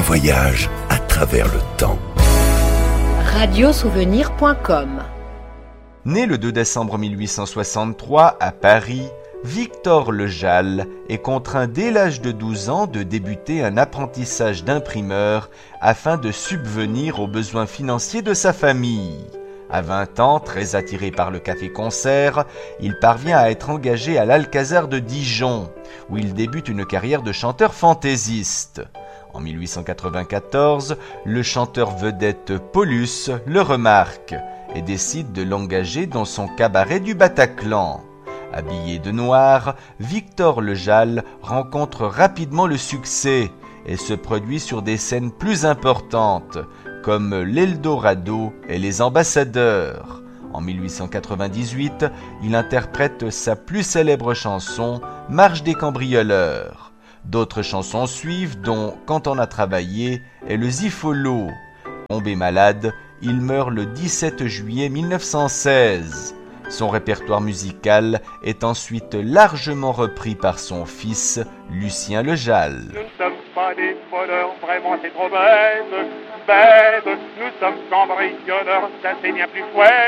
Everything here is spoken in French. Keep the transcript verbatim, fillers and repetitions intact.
voyage à travers le temps. radiosouvenir point com. Né le deux décembre mille huit cent soixante-trois à Paris, Victor Lejalle est contraint dès l'âge de douze ans de débuter un apprentissage d'imprimeur afin de subvenir aux besoins financiers de sa famille. À vingt ans, très attiré par le café-concert, il parvient à être engagé à l'Alcazar de Dijon, où il débute une carrière de chanteur fantaisiste. En mille huit cent quatre-vingt-quatorze, le chanteur vedette Paulus le remarque et décide de l'engager dans son cabaret du Bataclan. Habillé de noir, Victor Lejalle rencontre rapidement le succès et se produit sur des scènes plus importantes, comme l'Eldorado et les Ambassadeurs. En mille huit cent quatre-vingt-dix-huit, il interprète sa plus célèbre chanson, Marche des cambrioleurs. D'autres chansons suivent, dont Quand on a travaillé et le Zifolo. Tombé malade, il meurt le dix-sept juillet mille neuf cent seize. Son répertoire musical est ensuite largement repris par son fils, Lucien Lejalle. Nous ne sommes pas des voleurs, vraiment c'est trop bête, bête. Nous sommes cambrioleurs, ça c'est bien plus fouette.